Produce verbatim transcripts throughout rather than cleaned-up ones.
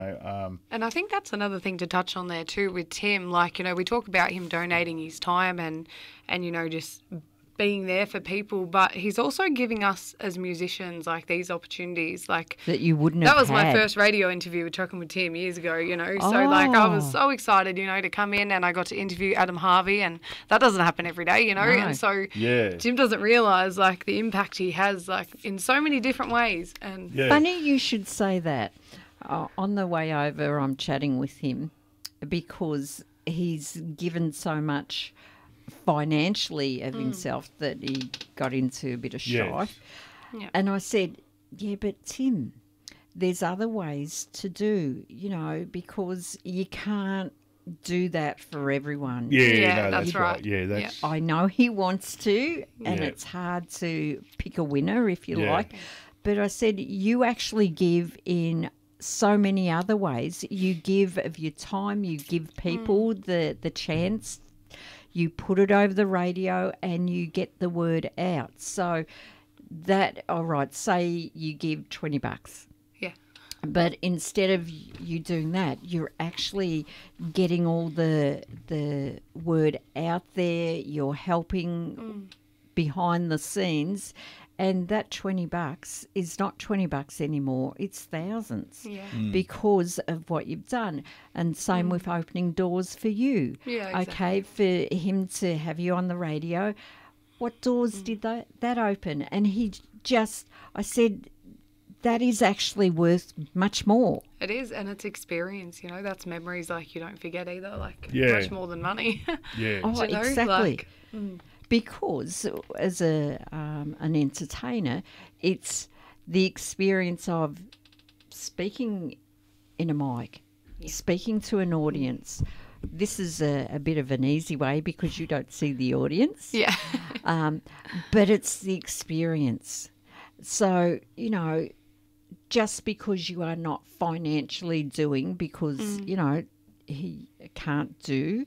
Um, And I think that's another thing to touch on there too with Tim. Like, you know, we talk about him donating his time and, and you know, just being there for people, but he's also giving us as musicians like these opportunities. Like that you wouldn't that have was my had. first radio interview with Talking with Tim years ago, you know. So like I was Oh. so excited, you know, to come in and I got to interview Adam Harvey, and that doesn't happen every day, you know. No. And so Yeah. Tim doesn't realise like the impact he has like in so many different ways. And yeah. Funny you should say that. Uh, on the way over, I'm chatting with him because he's given so much financially of himself that he got into a bit of Yes. strife. Yeah. And I said, yeah, but Tim, there's other ways to do, you know, because you can't do that for everyone. Yeah, Yeah, no, that's, that's right. right. Yeah, that's I know he wants to, and Yeah. it's hard to pick a winner, if you Yeah. like. But I said, you actually give in so many other ways. You give of your time, you give people the, the chance, you put it over the radio, and you get the word out. So that, all right, say you give twenty bucks. yeah. But instead of you doing that, you're actually getting all the the word out there. You're helping behind the scenes, and that twenty bucks is not twenty bucks anymore. It's thousands Yeah. because of what you've done. And same with opening doors for you. Yeah, Okay, for him to have you on the radio. What doors did that, that open? And he just, I said, that is actually worth much more. It is, and it's experience, you know, that's memories like you don't forget either, like Yeah. much more than money. yeah. Oh, you know, exactly. like- Because as a um, an entertainer, it's the experience of speaking in a mic, speaking to an audience. This is a, a bit of an easy way because you don't see the audience. Yeah. Um, but it's the experience. So, you know, just because you are not financially doing because, you know, he can't do,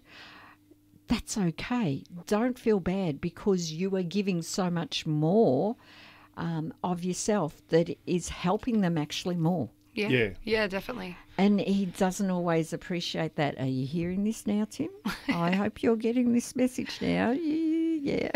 that's okay. Don't feel bad because you are giving so much more um, of yourself that is helping them actually more. Yeah. Yeah. Yeah, definitely. And he doesn't always appreciate that. Are you hearing this now, Tim? I hope you're getting this message now. Yeah,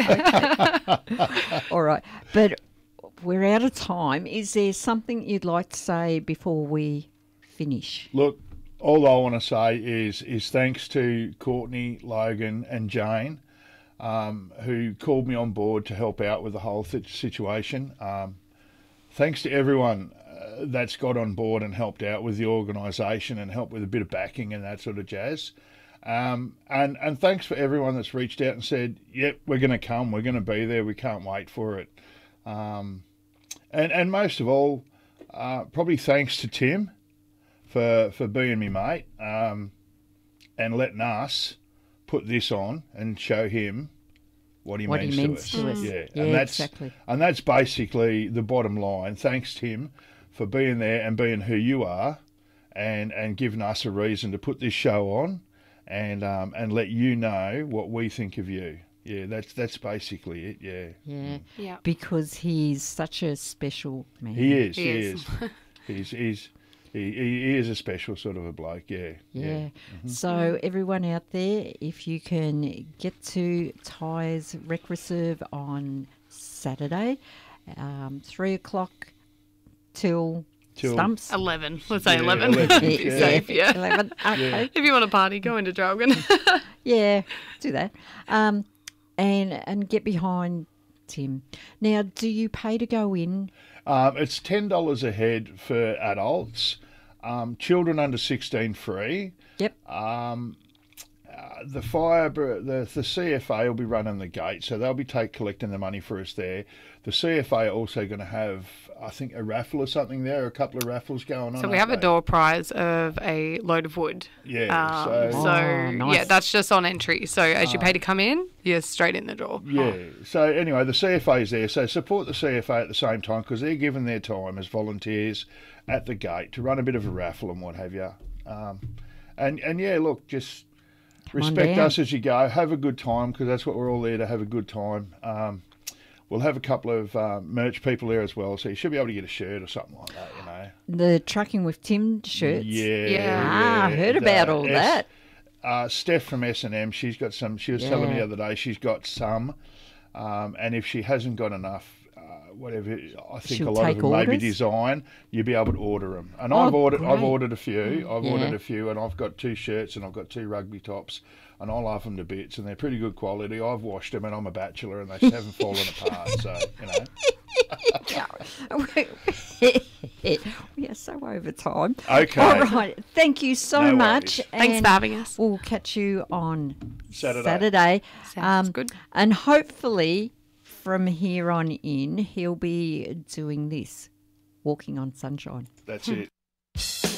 okay. All right. But we're out of time. Is there something you'd like to say before we finish? Look, all I want to say is is thanks to Courtney, Logan, and Jane, um, who called me on board to help out with the whole th- situation. Um, thanks to everyone uh, that's got on board and helped out with the organisation and helped with a bit of backing and that sort of jazz. Um, and, and thanks for everyone that's reached out and said, yep, we're going to come, we're going to be there, we can't wait for it. Um, and, and most of all, uh, probably thanks to Tim for for being me mate um, and letting us put this on and show him what he What means, he means to to us. us. Yeah, Yeah, and that's exactly. and that's basically the bottom line. Thanks, Tim, for being there and being who you are, and and giving us a reason to put this show on, and um, and let you know what we think of you. Yeah, that's that's basically it. Yeah, Yeah. Yeah. Because he's such a special man. he is. He, He is. is. he's he's he, he is a special sort of a bloke. Yeah. Yeah. So everyone out there, if you can get to Tyres Rec Reserve on Saturday, um, three o'clock till, Till- Stumps. eleven. Let's say Yeah, eleven. eleven, Be yeah. safe, yeah. eleven. Okay. If you want to party, go into Drogan. Yeah, do that. Um, and and get behind Tim. Now, do you pay to go in? Um, it's ten dollars a head for adults. Um, children under sixteen free. Yep. Uh, the fire, br- the the C F A will be running the gate, so they'll be take collecting the money for us there. The C F A are also going to have, I think, a raffle or something there, a couple of raffles going on. So we have a aren't they? door prize of a load of wood. Yeah, Um, so- so Oh, nice. yeah, that's just on entry. So as you pay to come in, you're straight in the door. Yeah. So anyway, the C F A is there. So support the C F A at the same time because they're giving their time as volunteers at the gate to run a bit of a raffle and what have you. Um, and and yeah, look, just on respect down. us as you go. Have a good time because that's what we're all there to have a good time. Um, we'll have a couple of uh, merch people there as well, so you should be able to get a shirt or something like that. You know. the Trucking with Tim shirts. Yeah, Yeah. Ah, I heard The about all S- that. Uh, Steph from S and M, she's got some. She was telling me the Yeah. other day she's got some, um, and if she hasn't got enough, uh, whatever, I think She'll a lot take of them maybe orders? design. You'll be able to order them, and Oh, I've ordered. I've great. ordered a few. I've Yeah. ordered a few, and I've got two shirts and I've got two rugby tops, and I love them to bits, and they're pretty good quality. I've washed them, and I'm a bachelor, and they haven't fallen apart. So you know. We are so over time. Okay. All right. Thank you so No much. worries. Thanks and for having us. We'll catch you on Saturday. Saturday. Sounds good. And hopefully from here on in, he'll be doing this, walking on sunshine. That's it.